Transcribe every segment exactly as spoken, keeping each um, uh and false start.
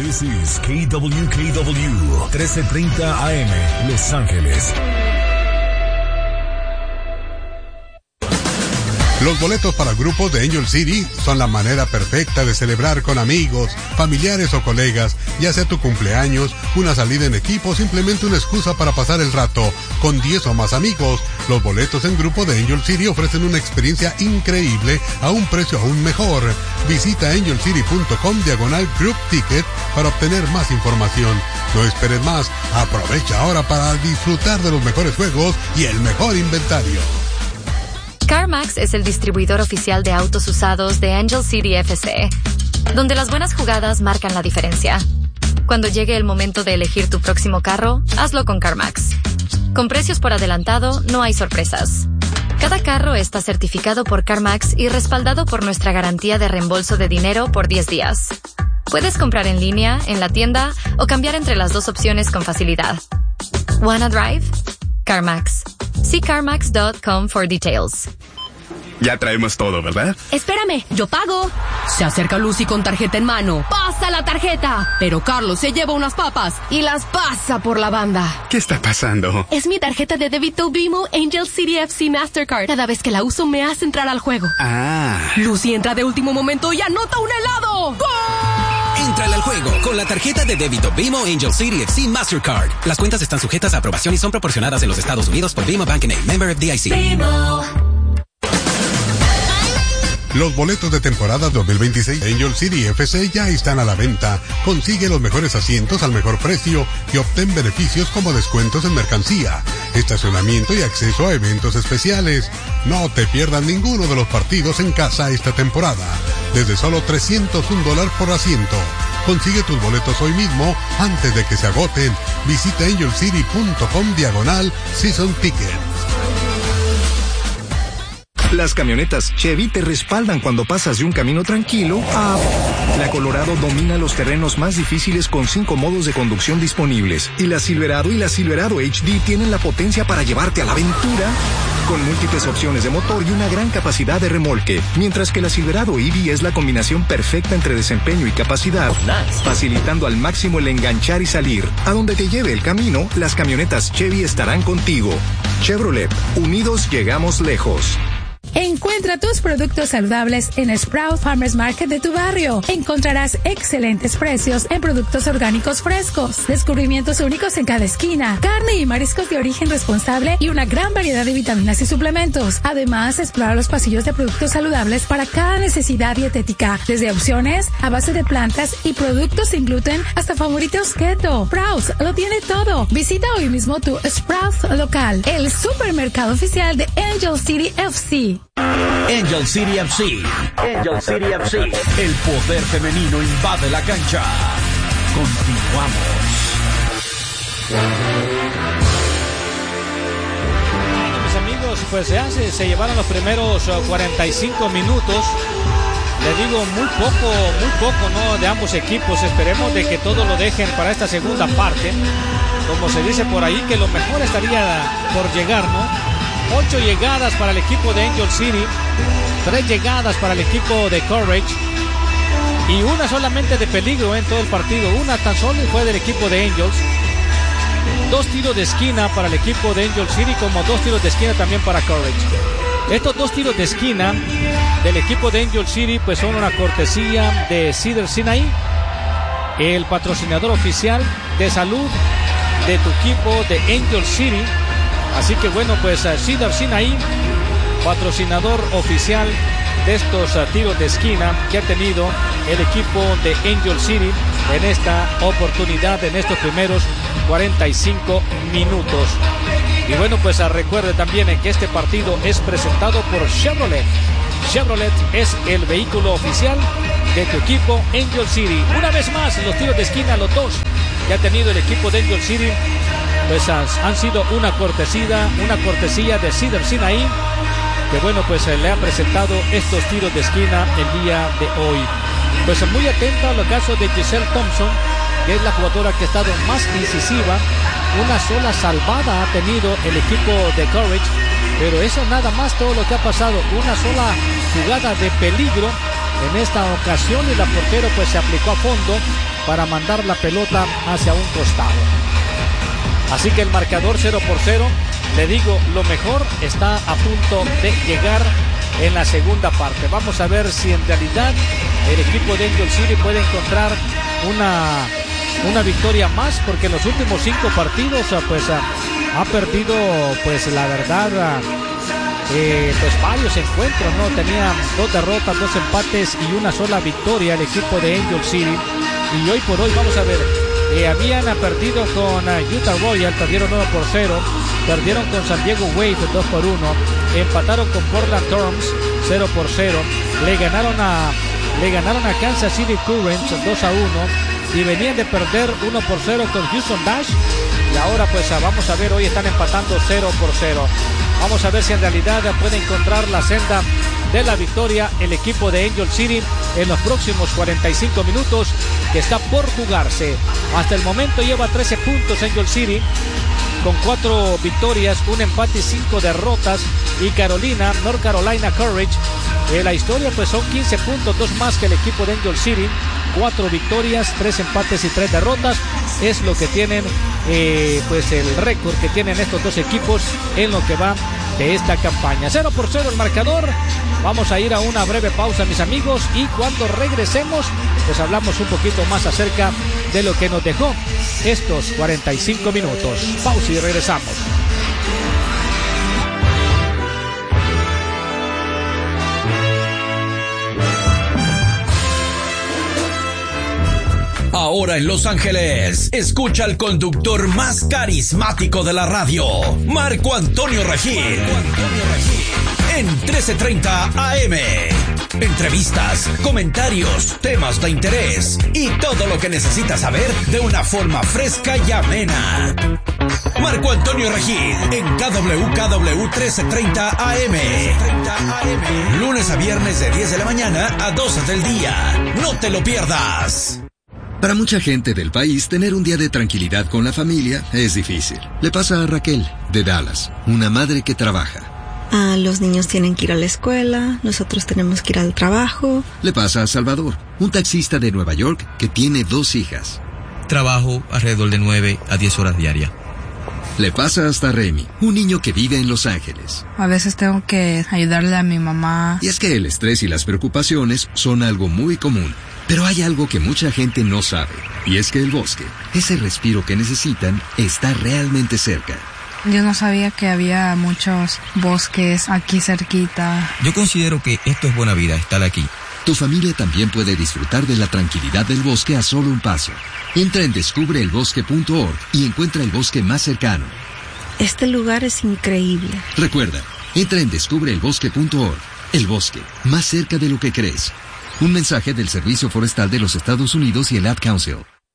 This is K W K W trece treinta A M, Los Ángeles. Los boletos para grupos de Angel City son la manera perfecta de celebrar con amigos, familiares o colegas, ya sea tu cumpleaños, una salida en equipo o simplemente una excusa para pasar el rato. Con diez o más amigos, los boletos en grupo de Angel City ofrecen una experiencia increíble a un precio aún mejor. Visita angelcity.com diagonal group ticket para obtener más información. No esperes más, aprovecha ahora para disfrutar de los mejores juegos y el mejor inventario. CarMax es el distribuidor oficial de autos usados de Angel City F C, donde las buenas jugadas marcan la diferencia. Cuando llegue el momento de elegir tu próximo carro, hazlo con CarMax. Con precios por adelantado, no hay sorpresas. Cada carro está certificado por CarMax y respaldado por nuestra garantía de reembolso de dinero por diez días. Puedes comprar en línea, en la tienda o cambiar entre las dos opciones con facilidad. ¿Wanna drive? CarMax. See carmax dot com for details. Ya traemos todo, ¿verdad? Espérame, yo pago. Se acerca Lucy con tarjeta en mano. ¡Pasa la tarjeta! Pero Carlos se lleva unas papas y las pasa por la banda. ¿Qué está pasando? Es mi tarjeta de débito Vimo Angel City F C Mastercard. Cada vez que la uso me hace entrar al juego. Ah. Lucy entra de último momento y anota un helado. ¡Gol! Entrale al juego con la tarjeta de débito Vimo Angel City F C Mastercard. Las cuentas están sujetas a aprobación y son proporcionadas en los Estados Unidos por Vimo Bank and A, member F D I C. Vimo. Los boletos de temporada dos mil veintiséis de Angel City F C ya están a la venta. Consigue los mejores asientos al mejor precio y obtén beneficios como descuentos en mercancía, estacionamiento y acceso a eventos especiales. No te pierdas ninguno de los partidos en casa esta temporada. Desde solo trescientos un dólares por asiento. Consigue tus boletos hoy mismo antes de que se agoten. Visita angelcity.com diagonal season tickets. Las camionetas Chevy te respaldan cuando pasas de un camino tranquilo a... La Colorado domina los terrenos más difíciles con cinco modos de conducción disponibles. Y la Silverado y la Silverado H D tienen la potencia para llevarte a la aventura con múltiples opciones de motor y una gran capacidad de remolque. Mientras que la Silverado E V es la combinación perfecta entre desempeño y capacidad, facilitando al máximo el enganchar y salir. A donde te lleve el camino, las camionetas Chevy estarán contigo. Chevrolet, unidos llegamos lejos. Encuentra tus productos saludables en Sprout Farmers Market de tu barrio. Encontrarás excelentes precios en productos orgánicos frescos, descubrimientos únicos en cada esquina, carne y mariscos de origen responsable y una gran variedad de vitaminas y suplementos. Además, explora los pasillos de productos saludables para cada necesidad dietética, desde opciones a base de plantas y productos sin gluten hasta favoritos keto. Sprouts lo tiene todo. Visita hoy mismo tu Sprouts local, el supermercado oficial de Angel City F C. Angel City F C. Angel City F C. El poder femenino invade la cancha. Continuamos. Bueno, mis amigos, pues ya se, se llevaron los primeros uh, cuarenta y cinco minutos. Le digo muy poco, muy poco, ¿no? De ambos equipos. Esperemos de que todo lo dejen para esta segunda parte. Como se dice por ahí, que lo mejor estaría por llegar, ¿no? Ocho llegadas para el equipo de Angel City, tres llegadas para el equipo de Courage y una solamente de peligro en todo el partido. Una tan solo fue del equipo de Angels. Dos tiros de esquina para el equipo de Angel City, como dos tiros de esquina también para Courage. Estos dos tiros de esquina del equipo de Angel City pues son una cortesía de Cedar Sinai, el patrocinador oficial de salud de tu equipo de Angel City. Así que bueno, pues uh, Cedar Sinai, patrocinador oficial de estos uh, tiros de esquina que ha tenido el equipo de Angel City en esta oportunidad, en estos primeros cuarenta y cinco minutos. Y bueno, pues uh, recuerde también eh, que este partido es presentado por Chevrolet. Chevrolet es el vehículo oficial de tu equipo Angel City. Una vez más, los tiros de esquina, los dos que ha tenido el equipo de Angel City, pues han sido una cortesía, una cortesía de Cedar Sinai, que bueno, pues le ha presentado estos tiros de esquina el día de hoy. Pues muy atenta a los casos de Giselle Thompson, que es la jugadora que ha estado más incisiva. Una sola salvada ha tenido el equipo de Courage, pero eso nada más todo lo que ha pasado. Una sola jugada de peligro en esta ocasión y la portero pues se aplicó a fondo para mandar la pelota hacia un costado. Así que el marcador cero por cero, le digo, lo mejor está a punto de llegar en la segunda parte. Vamos a ver si en realidad el equipo de Angel City puede encontrar una, una victoria más, porque en los últimos cinco partidos pues ha perdido, pues la verdad, eh, pues varios encuentros, ¿no? Tenía dos derrotas, dos empates y una sola victoria el equipo de Angel City. Y hoy por hoy, vamos a ver, eh, habían perdido con uh, Utah Royal, perdieron uno por cero, perdieron con San Diego Wave dos por uno, empataron con Portland Thorns cero por cero, le ganaron a le ganaron a Kansas City Currents dos a uno y venían de perder uno por cero con Houston Dash, y ahora pues vamos a ver, hoy están empatando cero por cero. Vamos a ver si en realidad puede encontrar la senda de la victoria el equipo de Angel City en los próximos cuarenta y cinco minutos que está por jugarse. Hasta el momento lleva trece puntos Angel City, con cuatro victorias, un empate y cinco derrotas. Y Carolina, North Carolina Courage, eh, la historia pues son quince puntos, dos más que el equipo de Angel City, cuatro victorias, tres empates y tres derrotas. Es lo que tienen, eh, pues el récord que tienen estos dos equipos en lo que va de esta campaña. Cero por cero el marcador. Vamos a ir a una breve pausa, mis amigos, y cuando regresemos pues hablamos un poquito más acerca de lo que nos dejó estos cuarenta y cinco minutos. Pausa y regresamos. Ahora en Los Ángeles, escucha al conductor más carismático de la radio, Marco Antonio Regil. Marco Antonio Regil. En trece treinta A M. Entrevistas, comentarios, temas de interés y todo lo que necesitas saber de una forma fresca y amena. Marco Antonio Regil en K W K W trece treinta A M. Lunes a viernes de diez de la mañana a doce del día. No te lo pierdas. Para mucha gente del país, tener un día de tranquilidad con la familia es difícil. Le pasa a Raquel, de Dallas, una madre que trabaja. Ah, los niños tienen que ir a la escuela, nosotros tenemos que ir al trabajo. Le pasa a Salvador, un taxista de Nueva York que tiene dos hijas. Trabajo alrededor de nueve a diez horas diarias. Le pasa hasta a Remy, un niño que vive en Los Ángeles. A veces tengo que ayudarle a mi mamá. Y es que el estrés y las preocupaciones son algo muy común. Pero hay algo que mucha gente no sabe, y es que el bosque, ese respiro que necesitan, está realmente cerca. Yo no sabía que había muchos bosques aquí cerquita. Yo considero que esto es buena vida, estar aquí. Tu familia también puede disfrutar de la tranquilidad del bosque a solo un paso. Entra en descubre el bosque punto org y encuentra el bosque más cercano. Este lugar es increíble. Recuerda, entra en descubre el bosque punto org. El bosque, más cerca de lo que crees. Un mensaje del Servicio Forestal de los Estados Unidos y el Ad Council.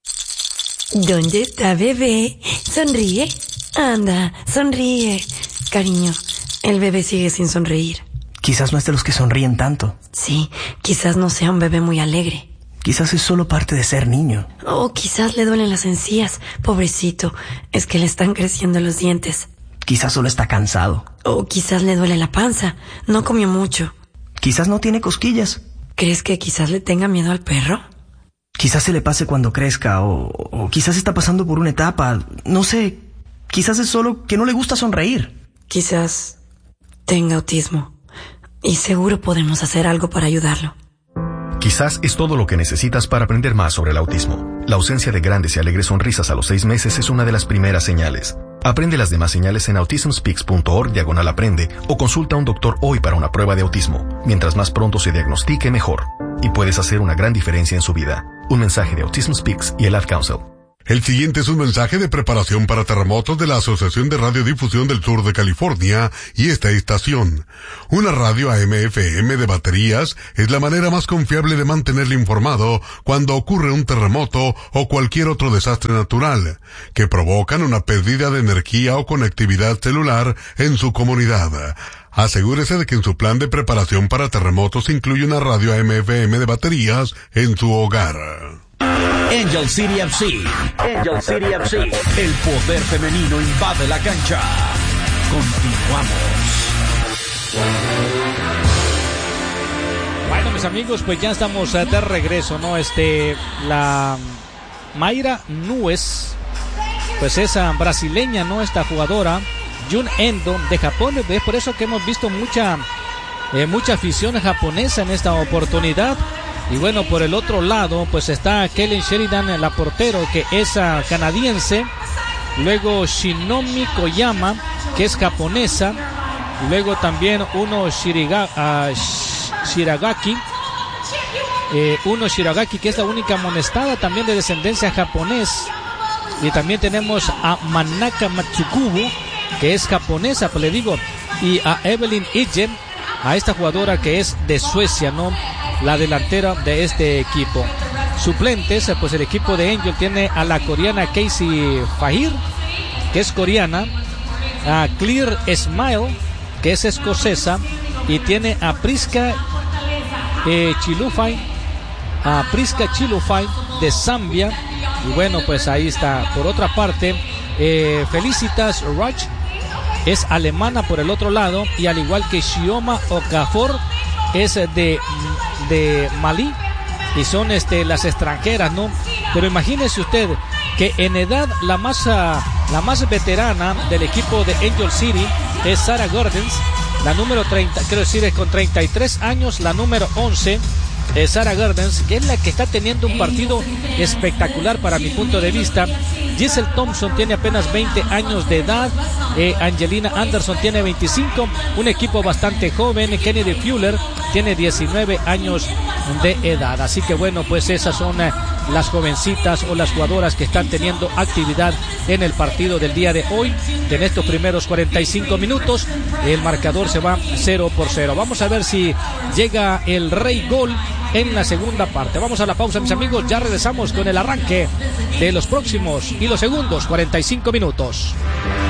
¿Dónde está bebé? Sonríe. Anda, sonríe. Cariño, el bebé sigue sin sonreír. Quizás no es de los que sonríen tanto. Sí, quizás no sea un bebé muy alegre. Quizás es solo parte de ser niño. O quizás le duelen las encías. Pobrecito, es que le están creciendo los dientes. Quizás solo está cansado. O quizás le duele la panza. No comió mucho. Quizás no tiene cosquillas. ¿Crees que quizás le tenga miedo al perro? Quizás se le pase cuando crezca, o, o quizás está pasando por una etapa, no sé, quizás es solo que no le gusta sonreír. Quizás tenga autismo, y seguro podemos hacer algo para ayudarlo. Quizás es todo lo que necesitas para aprender más sobre el autismo. La ausencia de grandes y alegres sonrisas a los seis meses es una de las primeras señales. Aprende las demás señales en autismspeaks punto org diagonal aprende o consulta a un doctor hoy para una prueba de autismo. Mientras más pronto se diagnostique, mejor. Y puedes hacer una gran diferencia en su vida. Un mensaje de Autism Speaks y el Ad Council. El siguiente es un mensaje de preparación para terremotos de la Asociación de Radiodifusión del Sur de California y esta estación. Una radio A M F M de baterías es la manera más confiable de mantenerle informado cuando ocurre un terremoto o cualquier otro desastre natural, que provocan una pérdida de energía o conectividad celular en su comunidad. Asegúrese de que en su plan de preparación para terremotos incluye una radio A M F M de baterías en su hogar. Angel City F C. Angel City F C. El poder femenino invade la cancha. Continuamos. Bueno, mis amigos, pues ya estamos de regreso, ¿no? Este, la Mayra Nuez, pues esa brasileña, ¿no? Esta jugadora, Jun Endo, de Japón. Es por eso que hemos visto mucha, eh, mucha afición japonesa en esta oportunidad. Y bueno, por el otro lado, pues está Kellen Sheridan, la portero, que es uh, canadiense. Luego Shinomi Koyama, que es japonesa. Luego también uno Shiriga, uh, Shiragaki. Eh, uno Shiragaki, que es la única amonestada también de descendencia japonés. Y también tenemos a Manaka Matsukubu, que es japonesa, pues le digo. Y a Evelyn Ijen, a esta jugadora que es de Suecia, ¿no? La delantera de este equipo. Suplentes, pues el equipo de Angel tiene a la coreana Casey Fahir, que es coreana, a Clear Smile, que es escocesa, y tiene a Priska eh, Chilufai, a Priska Chilufai de Zambia. Y bueno, pues ahí está. Por otra parte, eh, Felicitas Raj es alemana por el otro lado, y al igual que Shioma Okafor es de, de Malí, y son este, las extranjeras, ¿no? Pero imagínese usted que en edad la más, la más veterana del equipo de Angel City es Sarah Gordens, la número treinta, quiero decir, es con treinta y tres años, la número once. Eh, Sarah Gardens, que es la que está teniendo un partido espectacular para mi punto de vista. Giselle Thompson tiene apenas veinte años de edad. eh, Angelina Anderson tiene veinticinco, un equipo bastante joven. Kennedy Fuller tiene diecinueve años de edad. Así que bueno, pues esas son eh, las jovencitas o las jugadoras que están teniendo actividad en el partido del día de hoy. En estos primeros cuarenta y cinco minutos el marcador se va cero por cero. Vamos a ver si llega el rey gol en la segunda parte. Vamos a la pausa, mis amigos, ya regresamos con el arranque de los próximos y los segundos cuarenta y cinco minutos.